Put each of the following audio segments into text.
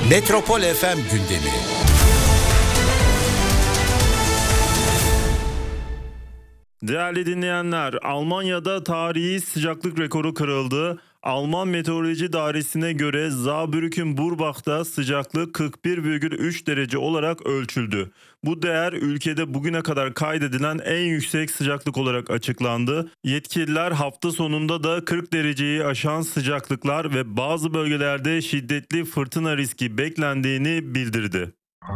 Metropol FM gündemi. Değerli dinleyenler, Almanya'da tarihi sıcaklık rekoru kırıldı. Alman Meteoroloji Dairesi'ne göre Saarbrücken-Burbach'ta sıcaklık 41,3 derece olarak ölçüldü. Bu değer ülkede bugüne kadar kaydedilen en yüksek sıcaklık olarak açıklandı. Yetkililer hafta sonunda da 40 dereceyi aşan sıcaklıklar ve bazı bölgelerde şiddetli fırtına riski beklendiğini bildirdi.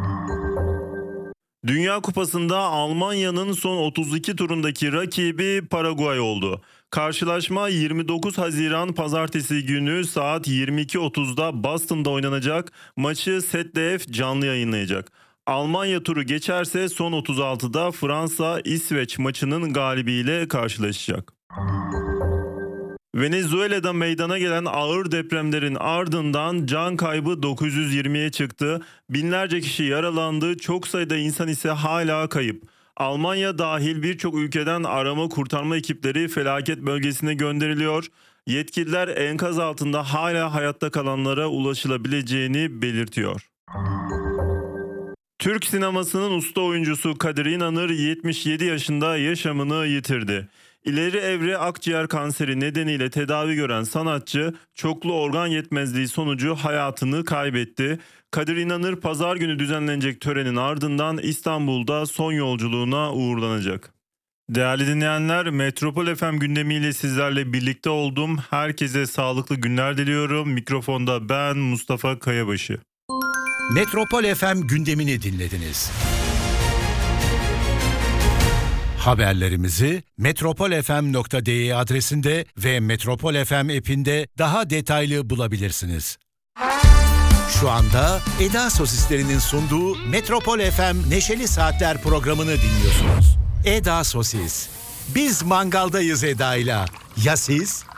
Dünya Kupası'nda Almanya'nın son 32 turundaki rakibi Paraguay oldu. Karşılaşma 29 Haziran Pazartesi günü saat 22.30'da Boston'da oynanacak. Maçı ZDF canlı yayınlayacak. Almanya turu geçerse son 36'da Fransa-İsveç maçının galibiyle karşılaşacak. Venezuela'da meydana gelen ağır depremlerin ardından can kaybı 920'ye çıktı. Binlerce kişi yaralandı, çok sayıda insan ise hala kayıp. Almanya dahil birçok ülkeden arama kurtarma ekipleri felaket bölgesine gönderiliyor. Yetkililer enkaz altında hala hayatta kalanlara ulaşılabileceğini belirtiyor. Türk sinemasının usta oyuncusu Kadir İnanır 77 yaşında yaşamını yitirdi. İleri evre akciğer kanseri nedeniyle tedavi gören sanatçı çoklu organ yetmezliği sonucu hayatını kaybetti. Kadir İnanır pazar günü düzenlenecek törenin ardından İstanbul'da son yolculuğuna uğurlanacak. Değerli dinleyenler, Metropol FM gündemiyle sizlerle birlikte oldum. Herkese sağlıklı günler diliyorum. Mikrofonda ben Mustafa Kayabaşı. Metropol FM gündemini dinlediniz. Haberlerimizi metropolfm.de adresinde ve Metropol FM app'inde daha detaylı bulabilirsiniz. Şu anda Eda Sosislerinin sunduğu Metropol FM Neşeli Saatler programını dinliyorsunuz. Eda Sosis. Biz mangaldayız Eda'yla. Ya siz?